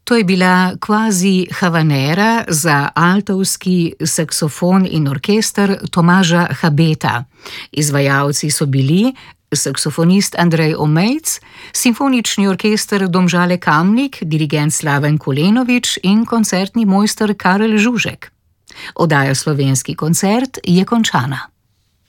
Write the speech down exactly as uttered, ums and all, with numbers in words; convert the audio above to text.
To je bila kvazi havanera za altovski saksofon in orkester Tomaža Habeta. Izvajalci so bili saksofonist Andrej Omejc, simfonični orkester Domžale Kamnik, dirigent Slaven Kolenovič in koncertni mojster Karel Žužek. Oddaja Slovenski koncert je končana.